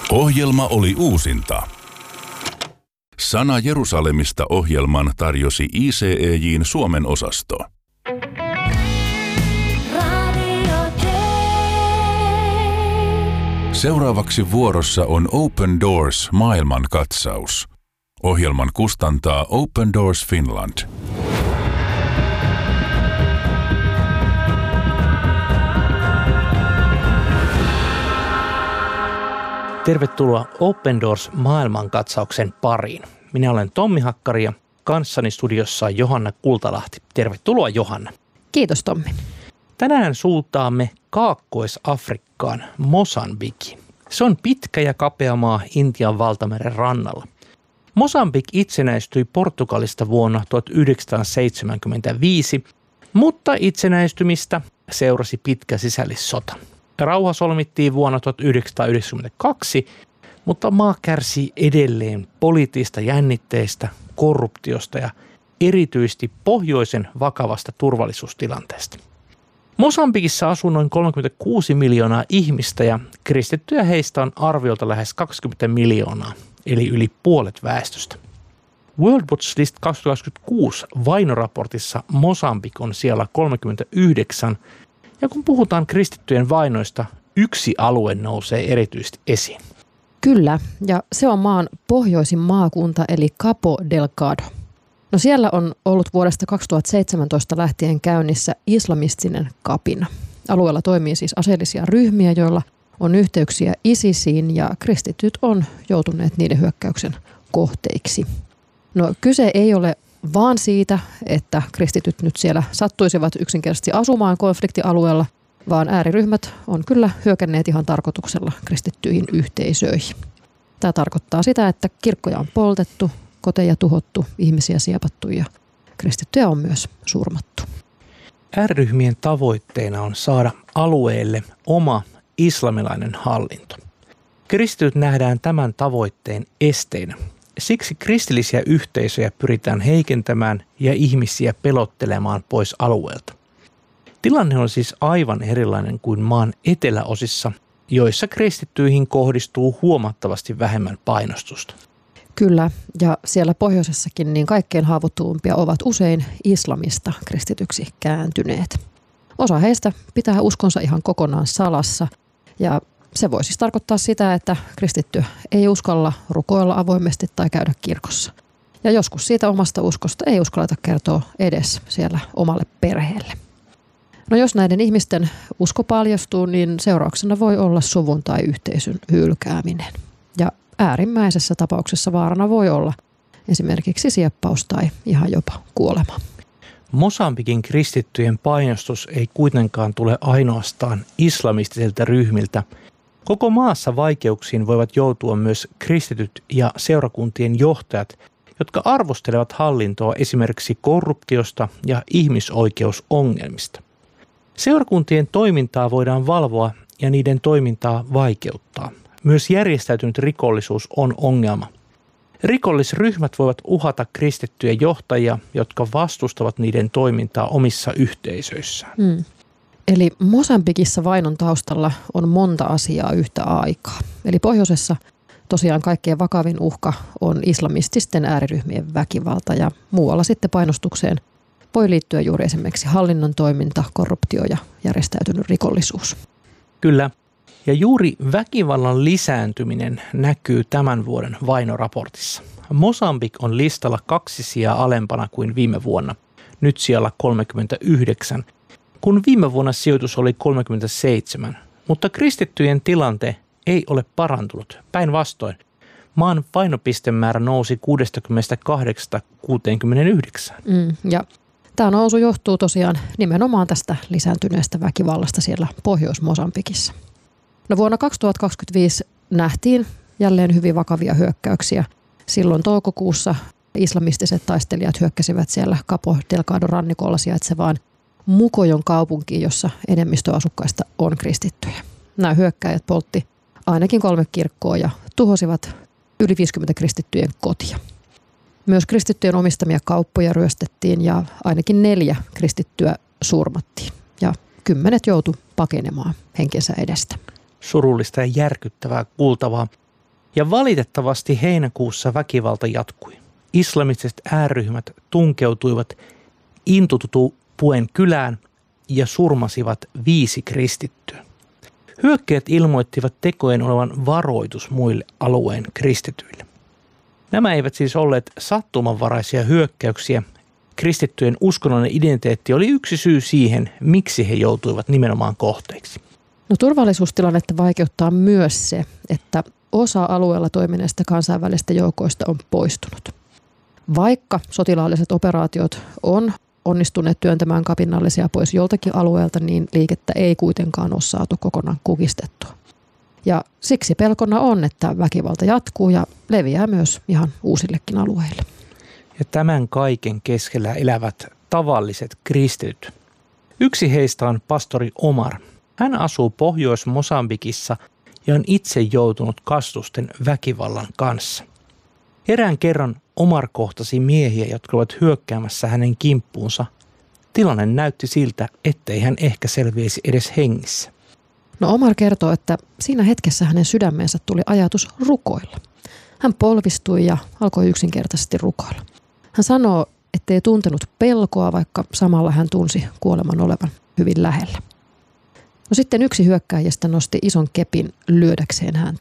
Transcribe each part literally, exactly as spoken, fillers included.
Ohjelma oli uusinta. Sana Jerusalemista -ohjelman tarjosi I C E J:n Suomen osasto. Seuraavaksi vuorossa on Open Doors maailmankatsaus. Ohjelman kustantaa Open Doors Finland. Tervetuloa Open Doors maailmankatsauksen pariin. Minä olen Tommi Hakkari ja kanssani studiossa on Johanna Kultalahti. Tervetuloa Johanna. Kiitos Tommi. Tänään suuntaamme Kaakkois-Afrikkaan, Mosambikiin. Se on pitkä ja kapea maa Intian valtameren rannalla. Mosambik itsenäistyi Portugalista vuonna tuhatyhdeksänsataaseitsemänkymmentäviisi, mutta itsenäistymistä seurasi pitkä sisällissota. Rauha solmittiin vuonna tuhatyhdeksänsataayhdeksänkymmentäkaksi, mutta maa kärsii edelleen poliittisista jännitteistä, korruptiosta ja erityisesti pohjoisen vakavasta turvallisuustilanteesta. Mosambikissa asuu noin kolmekymmentäkuusi miljoonaa ihmistä ja kristittyjä heistä on arviolta lähes kaksikymmentä miljoonaa, eli yli puolet väestöstä. World Watch List kaksituhattakaksikymmentäkuusi vainoraportissa Mosambik on siellä kolmekymmentäyhdeksän, ja kun puhutaan kristittyjen vainoista, yksi alue nousee erityisesti esiin. Kyllä, ja se on maan pohjoisin maakunta eli Cabo Delgado. No siellä on ollut vuodesta kaksituhattaseitsemäntoista lähtien käynnissä islamistinen kapina. Alueella toimii siis aseellisia ryhmiä, joilla on yhteyksiä ISISiin ja kristityt on joutuneet niiden hyökkäyksen kohteiksi. No kyse ei ole vaan siitä, että kristityt nyt siellä sattuisivat yksinkertaisesti asumaan konfliktialueella, vaan ääriryhmät on kyllä hyökänneet ihan tarkoituksella kristittyihin yhteisöihin. Tämä tarkoittaa sitä, että kirkkoja on poltettu, koteja tuhottu, ihmisiä siepattu ja kristittyjä on myös surmattu. Ääriryhmien tavoitteena on saada alueelle oma islamilainen hallinto. Kristityt nähdään tämän tavoitteen esteinä. Siksi kristillisiä yhteisöjä pyritään heikentämään ja ihmisiä pelottelemaan pois alueelta. Tilanne on siis aivan erilainen kuin maan eteläosissa, joissa kristittyihin kohdistuu huomattavasti vähemmän painostusta. Kyllä, ja siellä pohjoisessakin niin kaikkein haavoittuvimpia ovat usein islamista kristityksi kääntyneet. Osa heistä pitää uskonsa ihan kokonaan salassa, ja se voi siis tarkoittaa sitä, että kristitty ei uskalla rukoilla avoimesti tai käydä kirkossa. Ja joskus siitä omasta uskosta ei uskalleta kertoa edes siellä omalle perheelle. No jos näiden ihmisten usko paljastuu, niin seurauksena voi olla suvun tai yhteisön hylkääminen. Ja äärimmäisessä tapauksessa vaarana voi olla esimerkiksi sieppaus tai ihan jopa kuolema. Mosambikin kristittyjen painostus ei kuitenkaan tule ainoastaan islamistisilta ryhmiltä. Koko maassa vaikeuksiin voivat joutua myös kristityt ja seurakuntien johtajat, jotka arvostelevat hallintoa esimerkiksi korruptiosta ja ihmisoikeusongelmista. Seurakuntien toimintaa voidaan valvoa ja niiden toimintaa vaikeuttaa. Myös järjestäytynyt rikollisuus on ongelma. Rikollisryhmät voivat uhata kristittyjä johtajia, jotka vastustavat niiden toimintaa omissa yhteisöissään. Mm. Eli Mosambikissa vainon taustalla on monta asiaa yhtä aikaa. Eli pohjoisessa tosiaan kaikkein vakavin uhka on islamististen ääriryhmien väkivalta ja muualla sitten painostukseen voi liittyä juuri esimerkiksi hallinnon toiminta, korruptio ja järjestäytynyt rikollisuus. Kyllä. Ja juuri väkivallan lisääntyminen näkyy tämän vuoden vainoraportissa. Mosambik on listalla kaksi sijaa alempana kuin viime vuonna, nyt sijalla kolmekymmentäyhdeksän, kun viime vuonna sijoitus oli kolmekymmentäseitsemän, mutta kristittyjen tilante ei ole parantunut. Päinvastoin, maan painopistemäärä nousi kuusikymmentäkahdeksan kuuteenkymmeneenyhdeksään. Mm, ja tämä nousu johtuu tosiaan nimenomaan tästä lisääntyneestä väkivallasta siellä Pohjois-Mosambikissa. No vuonna kaksituhattakaksikymmentäviisi nähtiin jälleen hyvin vakavia hyökkäyksiä. Silloin toukokuussa islamistiset taistelijat hyökkäsivät siellä Cabo Delgadon rannikolla sijaitsevaan Mukojon kaupunkiin, jossa enemmistö asukkaista on kristittyjä. Nämä hyökkäjät poltti ainakin kolme kirkkoa ja tuhosivat yli viisikymmentä kristittyjen kotia. Myös kristittyjen omistamia kauppoja ryöstettiin ja ainakin neljä kristittyä surmattiin. Ja kymmenet joutu pakenemaan henkensä edestä. Surullista ja järkyttävää kuultavaa. Ja valitettavasti heinäkuussa väkivalta jatkui. Islamistiset ääryhmät tunkeutuivat Intutupuen kylään ja surmasivat viisi kristittyä. Hyökkäjät ilmoittivat tekojen olevan varoitus muille alueen kristityille. Nämä eivät siis olleet sattumanvaraisia hyökkäyksiä. Kristittyjen uskonnollinen identiteetti oli yksi syy siihen, miksi he joutuivat nimenomaan kohteeksi. No, turvallisuustilannetta vaikeuttaa myös se, että osa alueella toimineista kansainvälisistä joukoista on poistunut. Vaikka sotilaalliset operaatiot on onnistuneet työntämään kapinallisia pois joltakin alueelta, niin liikettä ei kuitenkaan ole saatu kokonaan kukistettua. Ja siksi pelkona on, että väkivalta jatkuu ja leviää myös ihan uusillekin alueille. Ja tämän kaiken keskellä elävät tavalliset kristityt. Yksi heistä on pastori Omar. Hän asuu Pohjois-Mosambikissa ja on itse joutunut kastusten väkivallan kanssa. Erään kerran Omar kohtasi miehiä, jotka ovat hyökkäämässä hänen kimppuunsa. Tilanne näytti siltä, ettei hän ehkä selviäisi edes hengissä. No, Omar kertoo, että siinä hetkessä hänen sydämeensä tuli ajatus rukoilla. Hän polvistui ja alkoi yksinkertaisesti rukoilla. Hän sanoo, ettei tuntenut pelkoa, vaikka samalla hän tunsi kuoleman olevan hyvin lähellä. No sitten yksi hyökkääjistä nosti ison kepin lyödäkseen häntä.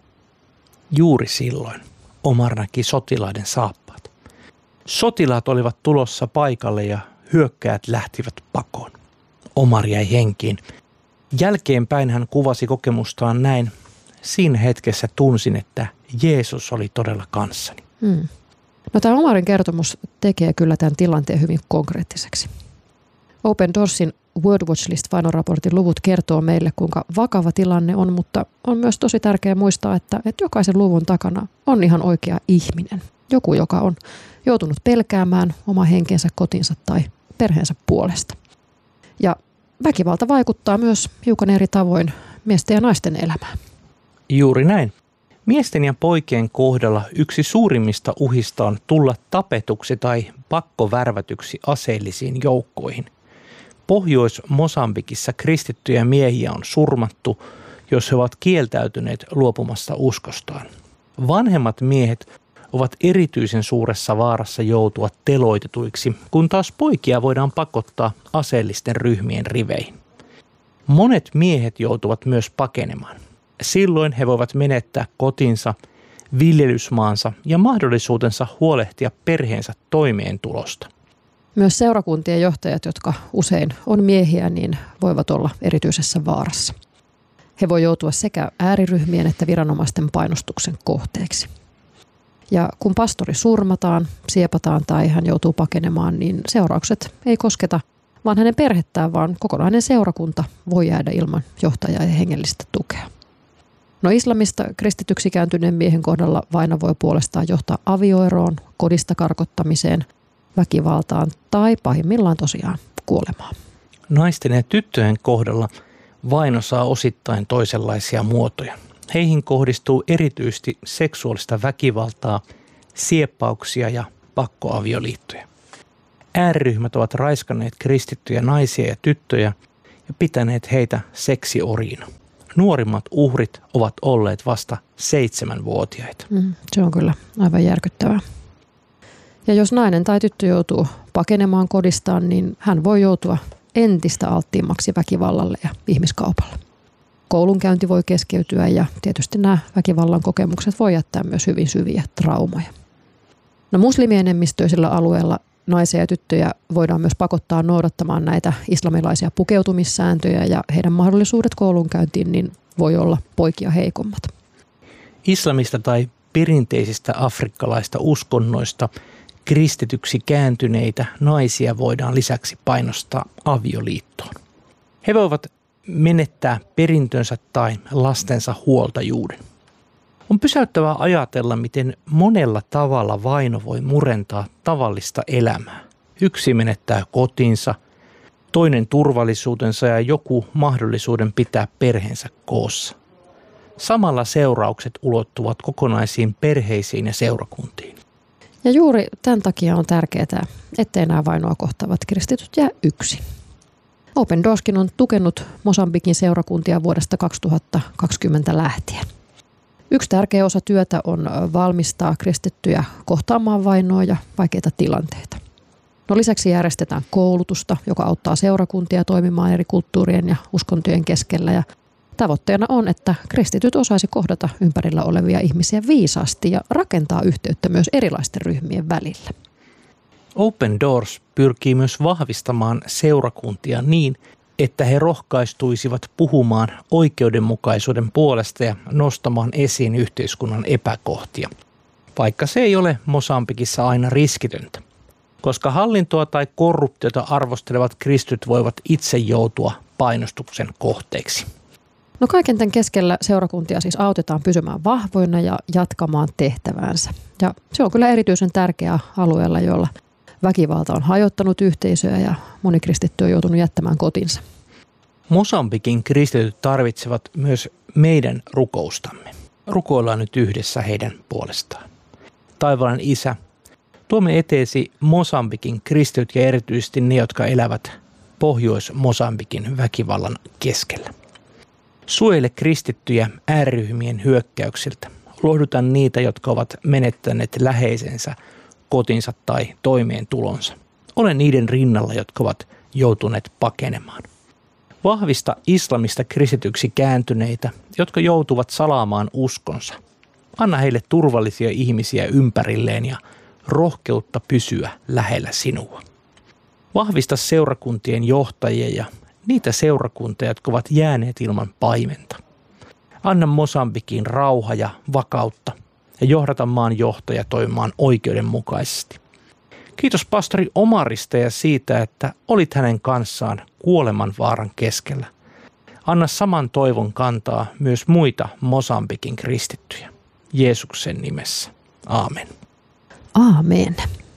Juuri silloin Omar näki sotilaiden saappaat. Sotilaat olivat tulossa paikalle ja hyökkäjät lähtivät pakoon. Omar jäi henkiin. Jälkeenpäin hän kuvasi kokemustaan näin. Siinä hetkessä tunsin, että Jeesus oli todella kanssani. Hmm. No, tämä Omarin kertomus tekee kyllä tämän tilanteen hyvin konkreettiseksi. Open Doorsin World Watch List-vainoraportin luvut kertoo meille, kuinka vakava tilanne on, mutta on myös tosi tärkeää muistaa, että, että jokaisen luvun takana on ihan oikea ihminen. Joku, joka on joutunut pelkäämään oma henkensä, kotinsa tai perheensä puolesta. Ja väkivalta vaikuttaa myös hiukan eri tavoin miesten ja naisten elämään. Juuri näin. Miesten ja poikien kohdalla yksi suurimmista uhista on tulla tapetuksi tai pakkovärvätyksi aseellisiin joukkoihin. Pohjois-Mosambikissa kristittyjä miehiä on surmattu, jos he ovat kieltäytyneet luopumasta uskostaan. Vanhemmat miehet ovat erityisen suuressa vaarassa joutua teloitetuiksi, kun taas poikia voidaan pakottaa aseellisten ryhmien riveihin. Monet miehet joutuvat myös pakenemaan. Silloin he voivat menettää kotinsa, viljelysmaansa ja mahdollisuutensa huolehtia perheensä toimeentulosta. Myös seurakuntien johtajat, jotka usein on miehiä, niin voivat olla erityisessä vaarassa. He voi joutua sekä ääriryhmien että viranomaisten painostuksen kohteeksi. Ja kun pastori surmataan, siepataan tai hän joutuu pakenemaan, niin seuraukset ei kosketa vaan hänen perhettään, vaan kokonainen seurakunta voi jäädä ilman johtajaa ja hengellistä tukea. No, islamista kristityksi kääntyneen miehen kohdalla vaino voi puolestaan johtaa avioeroon, kodista karkottamiseen, väkivaltaan tai pahimmillaan tosiaan kuolemaan. Naisten ja tyttöjen kohdalla vaino saa osittain toisenlaisia muotoja. Heihin kohdistuu erityisesti seksuaalista väkivaltaa, sieppauksia ja pakkoavioliittoja. Ääriryhmät ovat raiskanneet kristittyjä naisia ja tyttöjä ja pitäneet heitä seksioriina. Nuorimmat uhrit ovat olleet vasta seitsemänvuotiaita. Mm, se on kyllä aivan järkyttävää. Ja jos nainen tai tyttö joutuu pakenemaan kodistaan, niin hän voi joutua entistä alttiimmaksi väkivallalle ja ihmiskaupalle. Koulunkäynti voi keskeytyä ja tietysti nämä väkivallan kokemukset voi jättää myös hyvin syviä traumoja. No, muslimienemmistöisillä alueilla naisia ja tyttöjä voidaan myös pakottaa noudattamaan näitä islamilaisia pukeutumissääntöjä ja heidän mahdollisuudet koulunkäyntiin niin voi olla poikia heikommat. Islamista tai perinteisistä afrikkalaista uskonnoista kristityksi kääntyneitä naisia voidaan lisäksi painostaa avioliittoon. He voivat menettää perintönsä tai lastensa huoltajuuden. On pysäyttävää ajatella, miten monella tavalla vaino voi murentaa tavallista elämää. Yksi menettää kotinsa, toinen turvallisuutensa ja joku mahdollisuuden pitää perheensä koossa. Samalla seuraukset ulottuvat kokonaisiin perheisiin ja seurakuntiin. Ja juuri tämän takia on tärkeää, ettei nämä vainoa kohtaavat kristityt jää yksin. Open Doorskin on tukenut Mosambikin seurakuntia vuodesta kaksituhattakaksikymmentä lähtien. Yksi tärkeä osa työtä on valmistaa kristittyjä kohtaamaan vainoa ja vaikeita tilanteita. No lisäksi järjestetään koulutusta, joka auttaa seurakuntia toimimaan eri kulttuurien ja uskontojen keskellä. Ja tavoitteena on, että kristityt osaisi kohdata ympärillä olevia ihmisiä viisaasti ja rakentaa yhteyttä myös erilaisten ryhmien välillä. Open Doors pyrkii myös vahvistamaan seurakuntia niin, että he rohkaistuisivat puhumaan oikeudenmukaisuuden puolesta ja nostamaan esiin yhteiskunnan epäkohtia, vaikka se ei ole Mosambikissa aina riskitöntä, koska hallintoa tai korruptiota arvostelevat kristityt voivat itse joutua painostuksen kohteeksi. No kaiken tämän keskellä seurakuntia siis autetaan pysymään vahvoina ja jatkamaan tehtäväänsä. Ja se on kyllä erityisen tärkeää alueella, jolla väkivalta on hajottanut yhteisöä ja moni kristitty on joutunut jättämään kotinsa. Mosambikin kristityt tarvitsevat myös meidän rukoustamme. Rukoillaan nyt yhdessä heidän puolestaan. Taivaan Isä, tuomme eteesi Mosambikin kristityt ja erityisesti ne, jotka elävät Pohjois-Mosambikin väkivallan keskellä. Suojele kristittyjä ääriryhmien hyökkäyksiltä. Lohduta niitä, jotka ovat menettäneet läheisensä, kotinsa tai toimeentulonsa. Ole niiden rinnalla, jotka ovat joutuneet pakenemaan. Vahvista islamista kristityksi kääntyneitä, jotka joutuvat salaamaan uskonsa. Anna heille turvallisia ihmisiä ympärilleen ja rohkeutta pysyä lähellä sinua. Vahvista seurakuntien johtajia ja niitä seurakuntia, jotka ovat jääneet ilman paimenta. Anna Mosambikiin rauha ja vakautta ja johdata maan johtaja toimimaan oikeudenmukaisesti. Kiitos pastori Omarista ja siitä, että olit hänen kanssaan kuoleman vaaran keskellä. Anna saman toivon kantaa myös muita Mosambikin kristittyjä. Jeesuksen nimessä. Aamen. Aamen.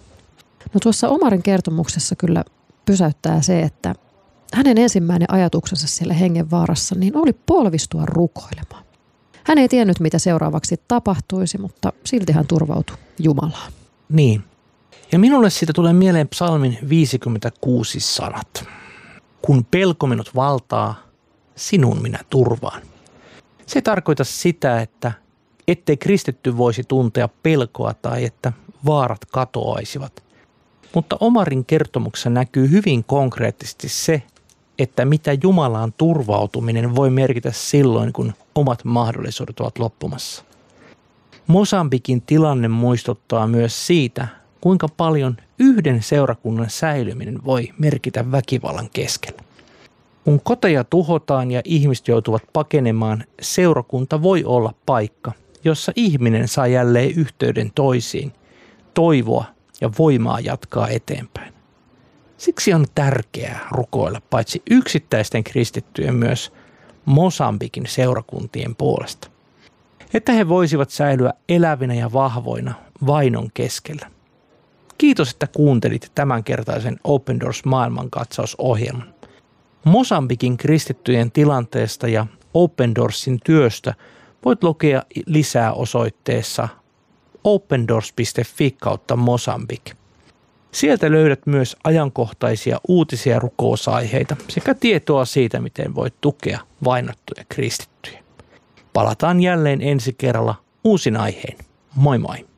No tuossa Omarin kertomuksessa kyllä pysäyttää se, että hänen ensimmäinen ajatuksensa siellä hengenvaarassa niin oli polvistua rukoilemaan. Hän ei tiennyt, mitä seuraavaksi tapahtuisi, mutta silti hän turvautui Jumalaan. Niin. Ja minulle siitä tulee mieleen psalmin viisikymmentäkuusi sanat. Kun pelko minut valtaa, sinun minä turvaan. Se ei tarkoita sitä, että ettei kristitty voisi tuntea pelkoa tai että vaarat katoaisivat. Mutta Omarin kertomuksessa näkyy hyvin konkreettisesti se, että mitä Jumalaan turvautuminen voi merkitä silloin, kun omat mahdollisuudet ovat loppumassa. Mosambikin tilanne muistuttaa myös siitä, kuinka paljon yhden seurakunnan säilyminen voi merkitä väkivallan keskellä. Kun koteja tuhotaan ja ihmiset joutuvat pakenemaan, seurakunta voi olla paikka, jossa ihminen saa jälleen yhteyden toisiin, toivoa ja voimaa jatkaa eteenpäin. Siksi on tärkeää rukoilla paitsi yksittäisten kristittyjen myös Mosambikin seurakuntien puolesta, että he voisivat säilyä elävinä ja vahvoina vainon keskellä. Kiitos, että kuuntelit tämänkertaisen Open Doors maailmankatsausohjelman. Mosambikin kristittyjen tilanteesta ja Open Doorsin työstä voit lukea lisää osoitteessa opendoors piste fi kautta Mosambik. Sieltä löydät myös ajankohtaisia uutisia ja rukousaiheita sekä tietoa siitä, miten voit tukea vainottuja kristittyjä. Palataan jälleen ensi kerralla uusin aiheen. Moi moi!